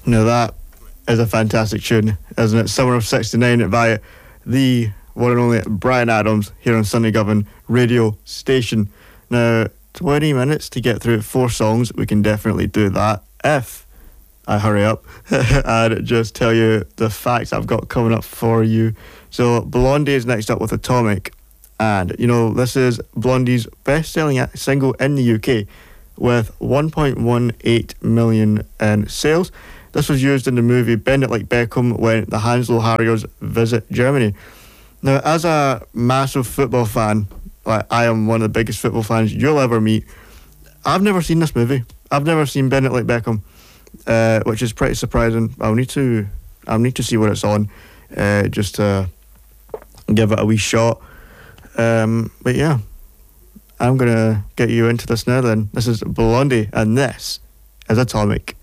Now that is a fantastic tune, isn't it? Summer of '69 by the one and only Bryan Adams here on Sunday Govan radio station. Now, 20 minutes to get through 4 songs. We can definitely do that if I hurry up and just tell you the facts I've got coming up for you. So Blondie is next up with Atomic, and you know, this is Blondie's best-selling single in the UK with 1.18 million in sales. This was used in the movie Bend It Like Beckham when the Hanslow Harriers visit Germany. Now, as a massive football fan, like I am one of the biggest football fans you'll ever meet, I've never seen this movie. I've never seen Bend It Like Beckham, which is pretty surprising. I'll need to see what it's on, just to give it a wee shot. But yeah, I'm gonna get you into this now then. This is Blondie, and this is Atomic.